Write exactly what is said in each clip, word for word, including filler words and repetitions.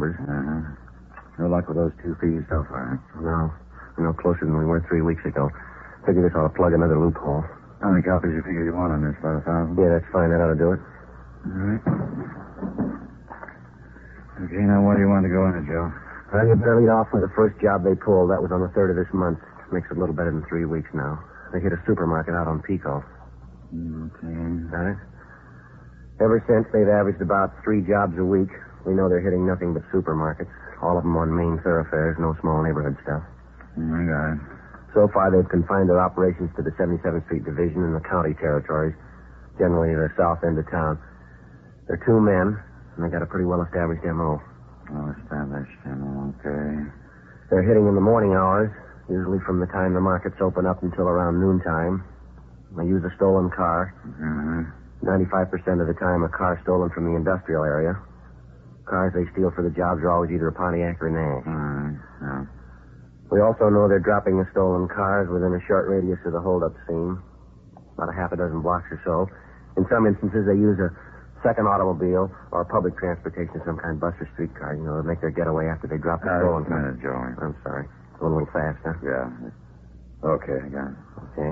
numbers. Uh-huh. No luck with those two thieves so far. No. We're no closer than we were three weeks ago. Figure this ought to plug another loophole. How many copies you figure you want on this? About a thousand? Yeah, that's fine. That ought to do it. All right. Okay, now where do you want to go in it, Joe? Well, you better lead off with the first job they pulled. That was on the third of this month. Makes it a little better than three weeks now. They hit a supermarket out on Pico. Okay. Got it? Ever since, they've averaged about three jobs a week. We know they're hitting nothing but supermarkets. All of them on main thoroughfares, no small neighborhood stuff. I got it. So far, they've confined their operations to the seventy-seventh Street Division and the county territories, generally the south end of town. They're two men, and they got a pretty well-established M O. Well established, okay. They're hitting in the morning hours, usually from the time the markets open up until around noontime. They use a stolen car. Uh-huh. ninety-five percent of the time, a car stolen from the industrial area. Cars they steal for the jobs are always either a Pontiac or Nash. All right, yeah. We also know they're dropping the stolen cars within a short radius of the holdup scene, about a half a dozen blocks or so. In some instances, they use a second automobile or public transportation, some kind of bus or streetcar, you know, to make their getaway after they drop the Uh, stolen just a minute, car. Joey. I'm sorry. Going a little fast, huh? Yeah. Okay, I got it. Okay.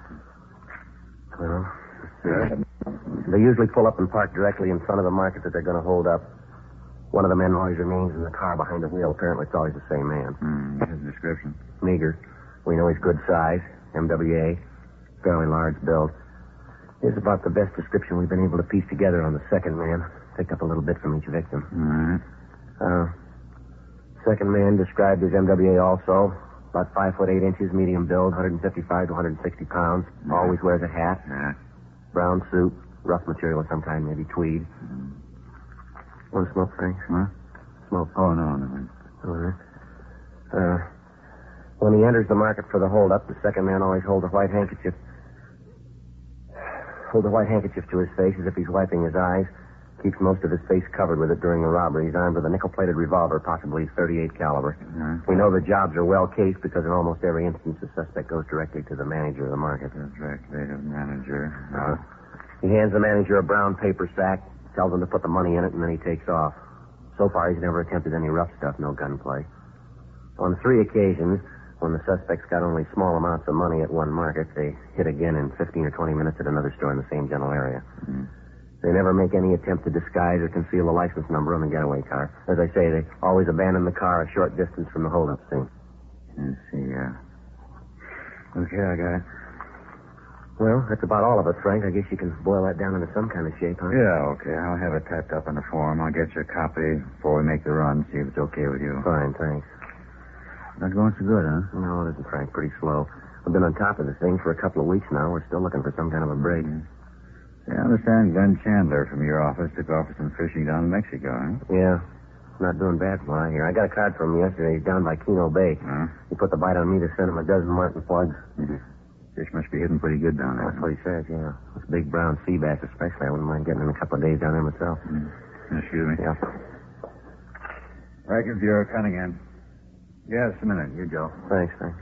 Well, Good. they usually pull up and park directly in front of the market that they're going to hold up. One of the men always remains in the car behind the wheel. Apparently, it's always the same man. Hmm, his description. Meager. We know he's good size. M W A. Fairly large build. Here's about the best description we've been able to piece together on the second man. Picked up a little bit from each victim. All right. Uh, second man described as M W A also. About five foot eight inches, medium build, one fifty-five to one sixty pounds. Yeah. Always wears a hat. Yeah. Brown suit. Rough material of some kind, maybe tweed. Mm. Want to smoke, Frank? Huh? Smoke. Oh, no, no. All right. Uh, when he enters the market for the holdup, the second man always holds a white handkerchief. Holds a white handkerchief to his face as if he's wiping his eyes. Keeps most of his face covered with it during the robbery. He's armed with a nickel-plated revolver, possibly thirty-eight caliber. Yeah. We know the jobs are well cased because in almost every instance the suspect goes directly to the manager of the market. Directly to the manager. Uh, he hands the manager a brown paper sack, tells him to put the money in it, and then he takes off. So far, he's never attempted any rough stuff, no gunplay. On three occasions, when the suspect's got only small amounts of money at one market, they hit again in fifteen or twenty minutes at another store in the same general area. Mm. They never make any attempt to disguise or conceal the license number on the getaway car. As I say, they always abandon the car a short distance from the holdup scene. Let's see, yeah. Okay, I got it. Well, that's about all of it, Frank. I guess you can boil that down into some kind of shape, huh? Yeah, okay. I'll have it typed up in a form. I'll get you a copy before we make the run, see if it's okay with you. Fine, thanks. Not going so good, huh? No, it isn't, Frank. Pretty slow. We've been on top of this thing for a couple of weeks now. We're still looking for some kind of a break. Mm-hmm. Yeah, I understand Glenn Chandler from your office took off for some fishing down in Mexico, huh? Yeah. Not doing bad from what I hear. I got a card from him yesterday. He's down by Keno Bay. Huh? He put the bite on me to send him a dozen martin plugs. Mm-hmm. Fish must be hidden pretty good down there. That's what he says, yeah. Those big brown sea bass especially. I wouldn't mind getting in a couple of days down there myself. Mm-hmm. Excuse me. Yeah. Rackett Bureau, Cunningham. Yeah, just a minute. You, Joe. Thanks, thanks.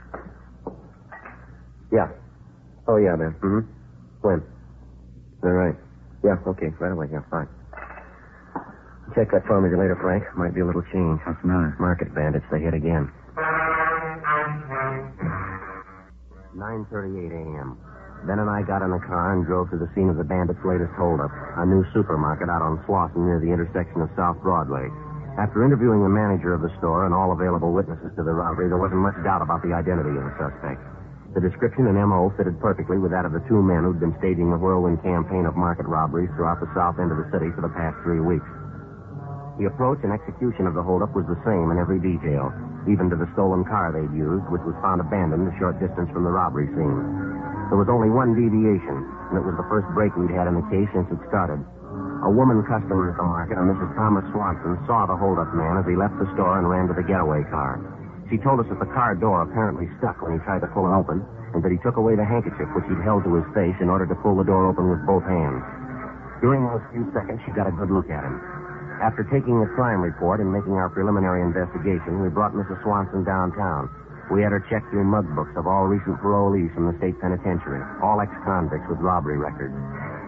Yeah. Oh, yeah, Ben. Mm-hmm. When? All right. Yeah, okay. Right away. Yeah, fine. Check that for me later, Frank. Might be a little change. What's the matter? Market bandits. They hit again. nine thirty-eight a.m. Ben and I got in the car and drove to the scene of the bandits' latest holdup, a new supermarket out on Slauson near the intersection of South Broadway. After interviewing the manager of the store and all available witnesses to the robbery, there wasn't much doubt about the identity of the suspect. The description and M O fitted perfectly with that of the two men who'd been staging a whirlwind campaign of market robberies throughout the south end of the city for the past three weeks. The approach and execution of the holdup was the same in every detail, even to the stolen car they'd used, which was found abandoned a short distance from the robbery scene. There was only one deviation, and it was the first break we'd had in the case since it started. A woman customer at the market, a Missus Thomas Swanson, saw the holdup man as he left the store and ran to the getaway car. She told us that the car door apparently stuck when he tried to pull it open, and that he took away the handkerchief which he'd held to his face in order to pull the door open with both hands. During those few seconds, she got a good look at him. After taking the crime report and making our preliminary investigation, we brought Missus Swanson downtown. We had her check through mug books of all recent parolees from the state penitentiary, all ex-convicts with robbery records.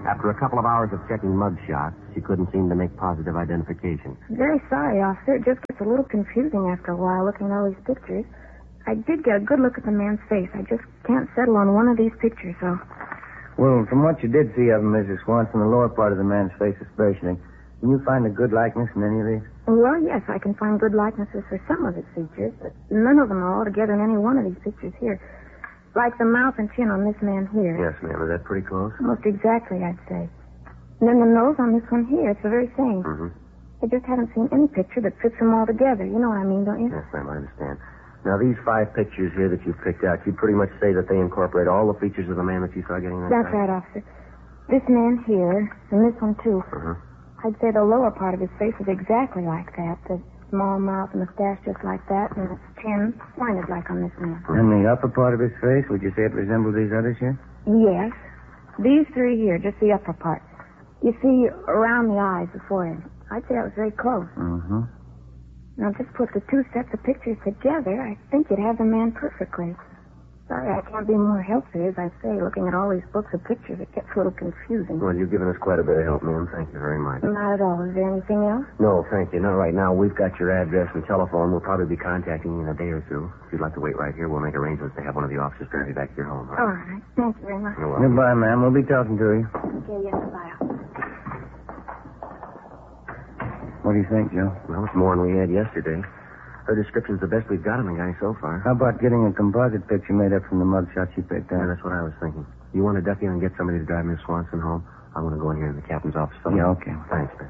After a couple of hours of checking mug shots, she couldn't seem to make positive identification. I'm very sorry, officer. It just gets a little confusing after a while looking at all these pictures. I did get a good look at the man's face. I just can't settle on one of these pictures, so... Well, from what you did see of him, Missus Swanson, the lower part of the man's face especially, can you find a good likeness in any of these? Well, yes, I can find good likenesses for some of his features, but none of them are all together in any one of these pictures here. Like the mouth and chin on this man here. Yes, ma'am. Is that pretty close? Almost exactly, I'd say. And then the nose on this one here, it's the very same. Mm-hmm. I just haven't seen any picture that fits them all together. You know what I mean, don't you? Yes, ma'am, I understand. Now, these five pictures here that you've picked out, you pretty much say that they incorporate all the features of the man that you saw getting that That's shot? right, officer. This man here, and this one, too. Uh-huh. I'd say the lower part of his face is exactly like that. The small mouth and mustache just like that, and his chin pointed like on this man. And the upper part of his face, would you say it resembled these others here? Yes. These three here, just the upper part. You see, around the eyes, the forehead. I'd say that was very close. Mm-hmm. Now, just put the two sets of pictures together, I think you'd have the man perfectly. Sorry, I can't be more helpful, as I say. Looking at all these books of pictures, it gets a little confusing. Well, you've given us quite a bit of help, ma'am. Thank you very much. Not at all. Is there anything else? No, thank you. Not right now. We've got your address and telephone. We'll probably be contacting you in a day or two. If you'd like to wait right here, we'll make arrangements to have one of the officers drive you back to your home. All right. Thank you very much. You're welcome. Goodbye, ma'am. We'll be talking to you. Okay, yes, goodbye. What do you think, Joe? Well, it's more than we had yesterday. Her description's the best we've got on the guy so far. How about getting a composite picture made up from the mug shots you picked Yeah, out? that's what I was thinking. You want to duck in and get somebody to drive Miss Swanson home? I'm going to go in here in the captain's office. Fellow. Yeah, okay. Thanks, man.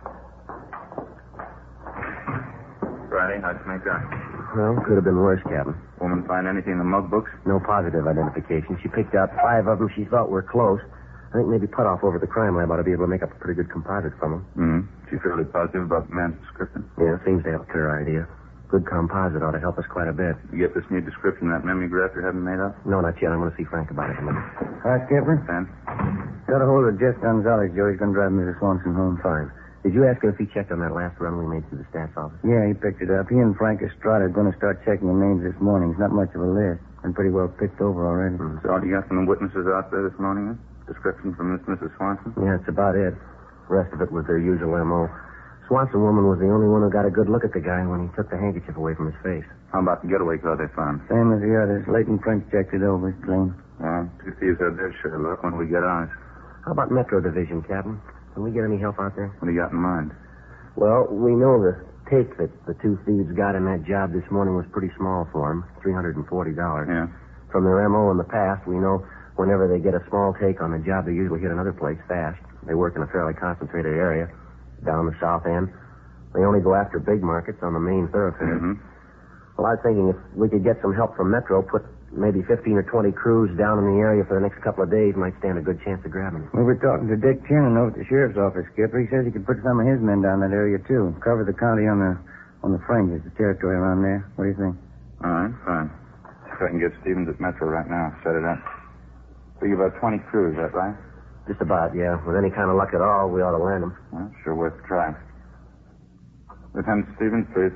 Friday, how'd you make that? Well, could have been worse, Captain. Woman find anything in the mug books? No positive identification. She picked out five of them she thought were close. I think maybe Putoff over at the crime lab ought to be able to make up a pretty good composite from them. Mm-hmm. She's fairly positive about the man's description. Yeah, seems to have a clear idea. Good composite ought to help us quite a bit. You get this new description, that mimeograph you're having made up? No, not yet. I'm going to see Frank about it in a minute. Hi, Skipper. Ben? Got a hold of Jeff Gonzalez, Joe. He's going to drive Missus Swanson home. Fine. Did you ask him if he checked on that last run we made through the staff's office? Yeah, he picked it up. He and Frank Estrada are going to start checking the names this morning. It's not much of a list. Been pretty well picked over already. Mm-hmm. So all you got from the witnesses out there this morning, then? Description from this Missus Swanson? Yeah, that's about it. The rest of it was their usual M O. Swanson woman was the only one who got a good look at the guy when he took the handkerchief away from his face. How about the getaway car they found? Same as the others. Leighton French checked it over. It's clean. Well, two thieves had their share of luck when we get ours. How about Metro Division, Captain? Can we get any help out there? What do you got in mind? Well, we know the take that the two thieves got in that job this morning was pretty small for them, three hundred forty dollars. Yeah. From their M O in the past, we know whenever they get a small take on the job, they usually hit another place fast. They work in a fairly concentrated area down the south end. They only go after big markets on the main thoroughfare. Mm-hmm. Well, I was thinking if we could get some help from Metro, put maybe fifteen or twenty crews down in the area for the next couple of days, might stand a good chance of grabbing them. We were talking to Dick Tiernan over at the sheriff's office, Skipper. He says he could put some of his men down that area, too. Cover the county on the on the fringes, the territory around there. What do you think? All right, fine. If I can get Stevens at Metro right now, set it up. Figure about twenty crews, is that right? Just about, yeah. With any kind of luck at all, we ought to land them. Well, sure worth a try. Lieutenant Stevens, please.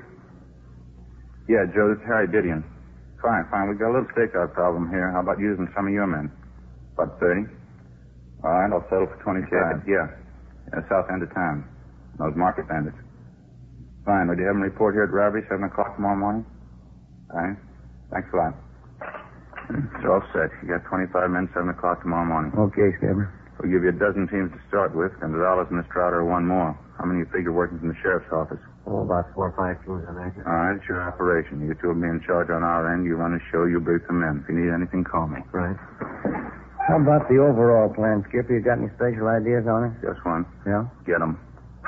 Yeah, Joe, this is Harry Didion. Fine, fine. We've got a little stakeout problem here. How about using some of your men? About thirty? All right, I'll settle for twenty-five. Yeah. Yeah, south end of town. Those market bandits. Fine. Would you have them report here at robbery, seven o'clock tomorrow morning? All right. Thanks a lot. It's all set. You got twenty-five men, seven o'clock tomorrow morning. Okay, Skipper. We'll give you a dozen teams to start with. Gonzalez and Estrada are one more. How many you figure working from the sheriff's office? Oh, about four or five teams, I imagine. All right, it's your operation. You two will be in charge on our end. You run a show, you brief the men. If you need anything, call me. Right. How about the overall plan, Skipper? You got any special ideas on it? Just one. Yeah? Get them.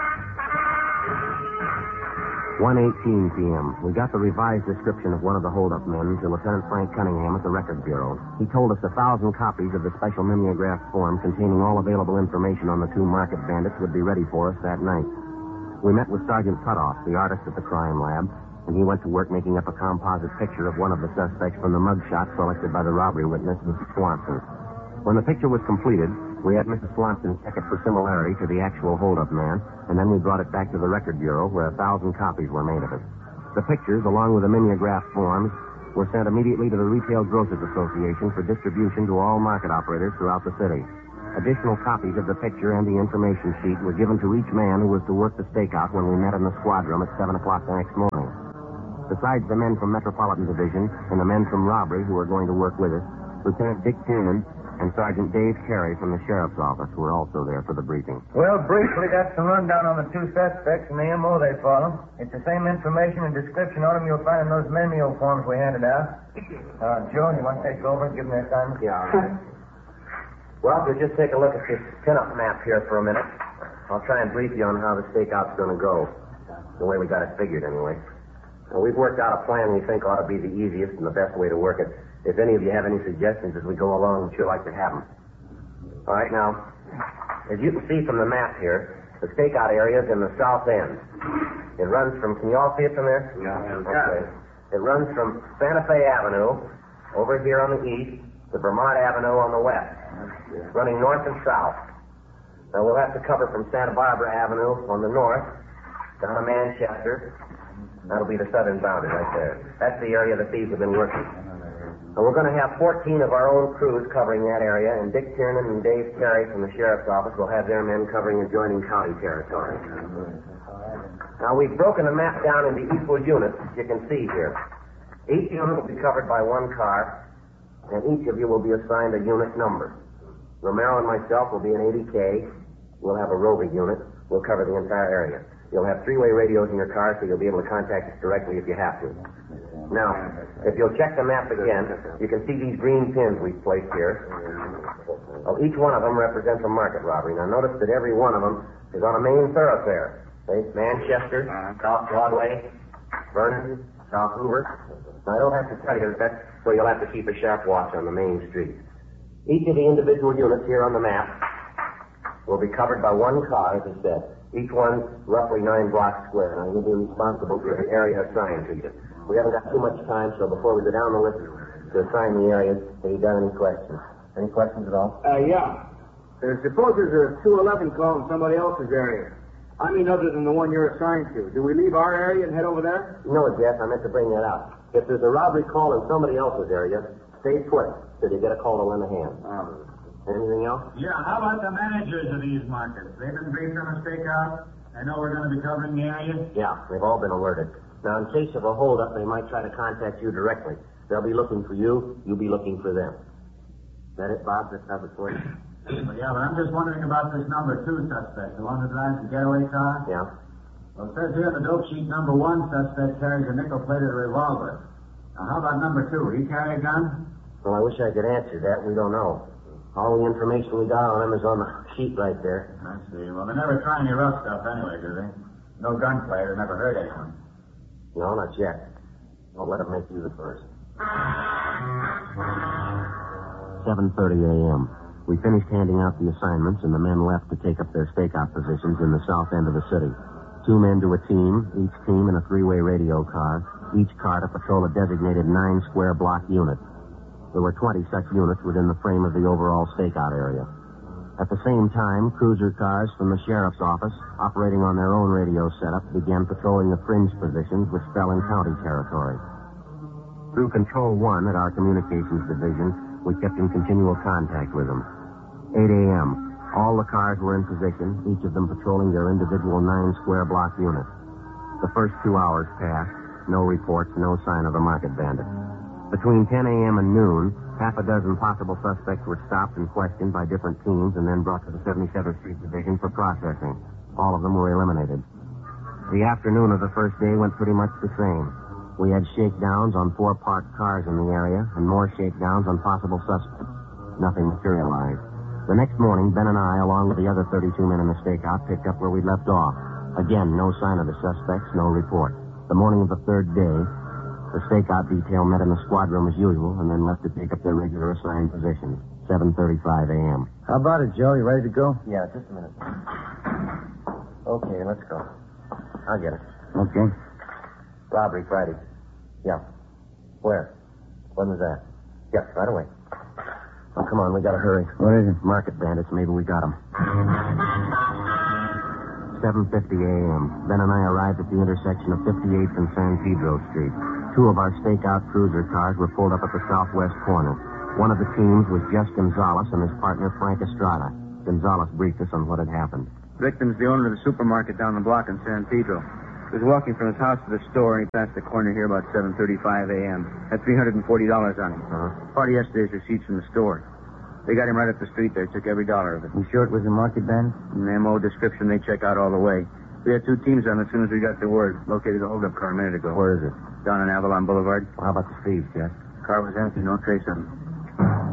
one eighteen p.m. We got the revised description of one of the hold-up men to Lieutenant Frank Cunningham at the Record Bureau. He told us a thousand copies of the special mimeograph form containing all available information on the two market bandits would be ready for us that night. We met with Sergeant Putoff, the artist at the crime lab, and he went to work making up a composite picture of one of the suspects from the mugshot selected by the robbery witness, Missus Swanson. When the picture was completed, we had Missus Swanson check it for similarity to the actual hold-up man, and then we brought it back to the Record Bureau, where a thousand copies were made of it. The pictures, along with the mimeograph forms, were sent immediately to the Retail Grocers Association for distribution to all market operators throughout the city. Additional copies of the picture and the information sheet were given to each man who was to work the stakeout when we met in the squad room at seven o'clock the next morning. Besides the men from Metropolitan Division and the men from Robbery who were going to work with us, Lieutenant Dick Tiernan and Sergeant Dave Carey from the Sheriff's Office were also there for the briefing. Well, briefly, that's the rundown on the two suspects and the M O they follow. It's the same information and description on them you'll find in those memo forms we handed out. Uh, Joe, you want to take over and give them their assignment? Yeah, all right. Well, if you'll just take a look at this pin-up map here for a minute, I'll try and brief you on how the stakeout's going to go. The way we got it figured, anyway. Well, we've worked out a plan we think ought to be the easiest and the best way to work it. If any of you have any suggestions as we go along, we'd sure like to have them. All right, now, as you can see from the map here, the stakeout area is in the south end. It runs from, can you all see it from there? Yeah. Okay. It runs from Santa Fe Avenue over here on the east to Vermont Avenue on the west, running north and south. Now, we'll have to cover from Santa Barbara Avenue on the north down to Manchester. That'll be the southern boundary right there. That's the area the thieves have been working. And we're going to have fourteen of our own crews covering that area, and Dick Tiernan and Dave Carey from the Sheriff's Office will have their men covering adjoining county territory. Now, we've broken the map down into equal units, as you can see here. Each unit will be covered by one car, and each of you will be assigned a unit number. Romero and myself will be an eighty K. We'll have a roving unit. We'll cover the entire area. You'll have three-way radios in your car, so you'll be able to contact us directly if you have to. Now, if you'll check the map again, you can see these green pins we've placed here. Well, each one of them represents a market robbery. Now, notice that every one of them is on a main thoroughfare. See? Manchester, South Broadway, Vernon, South Hoover. Now, I don't have to tell you that that's where you'll have to keep a sharp watch on the main street. Each of the individual units here on the map will be covered by one car, as I said. Each one roughly nine blocks square. Now, you'll be responsible for the area assigned to you. We haven't got too much time, so before we go down the list to assign the areas, have you got any questions? Any questions at all? Uh, yeah. Uh, suppose there's a two eleven call in somebody else's area. I mean, other than the one you're assigned to. Do we leave our area and head over there? No, Jeff, I meant to bring that out. If there's a robbery call in somebody else's area, stay put till you get a call to lend a hand. Um, Anything else? Yeah, how about the managers of these markets? They've been briefed on a stakeout. They know we're going to be covering the area. Yeah, they've all been alerted. Now, in case of a holdup, they might try to contact you directly. They'll be looking for you. You'll be looking for them. Is that it, Bob? That covers for you? Well, yeah, but I'm just wondering about this number two suspect, the one who drives the getaway car. Yeah. Well, it says here on the dope sheet number one suspect carries a nickel-plated revolver. Now, how about number two? He carry a gun? Well, I wish I could answer that. We don't know. All the information we got on him is on the sheet right there. I see. Well, they never try any rough stuff anyway, do they? No gunplay. They never hurt anyone. No, not yet. Don't let him make you the first. seven thirty a.m. We finished handing out the assignments, and the men left to take up their stakeout positions in the south end of the city. Two men to a team, each team in a three-way radio car, each car to patrol a designated nine-square block unit. There were twenty such units within the frame of the overall stakeout area. At the same time, cruiser cars from the sheriff's office, operating on their own radio setup, began patrolling the fringe positions which fell in county territory. Through Control One at our communications division, we kept in continual contact with them. eight a.m. All the cars were in position, each of them patrolling their individual nine-square block unit. The first two hours passed. No reports, no sign of the market bandit. Between ten a.m. and noon, half a dozen possible suspects were stopped and questioned by different teams and then brought to the seventy-seventh Street Division for processing. All of them were eliminated. The afternoon of the first day went pretty much the same. We had shakedowns on four parked cars in the area and more shakedowns on possible suspects. Nothing materialized. The next morning, Ben and I, along with the other thirty-two men in the stakeout, picked up where we left off. Again, no sign of the suspects, no report. The morning of the third day, the stakeout detail met in the squad room as usual and then left to take up their regular assigned positions. seven thirty-five a.m. How about it, Joe? You ready to go? Yeah, just a minute. Okay, let's go. I'll get it. Okay. Robbery Friday. Yeah. Where? When was that? Yeah, right away. Oh, come on, we gotta hurry. What is it? Market bandits, maybe we got them. seven fifty a.m. Ben and I arrived at the intersection of fifty-eighth and San Pedro Street. Two of our stakeout cruiser cars were pulled up at the southwest corner. One of the teams was Jess Gonzalez and his partner, Frank Estrada. Gonzalez briefed us on what had happened. Victim's the owner of the supermarket down the block in San Pedro. He was walking from his house to the store, and he passed the corner here about seven thirty-five a.m. Had three hundred forty dollars on him. Uh-huh. Part of yesterday's receipts from the store. They got him right up the street there, took every dollar of it. You sure it was a market band? In the M O description, they check out all the way. We had two teams on as soon as we got the word. Located the holdup car a minute ago. Where is it? Down on Avalon Boulevard. Well, how about the thieves, Jeff? Car was empty, no trace of him.